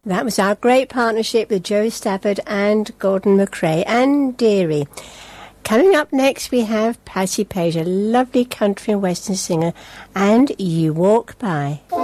That was our great partnership with Joe Stafford and Gordon McRae and Deary. Coming up next, we have Patti Page, a lovely country and western singer, and You Walk By.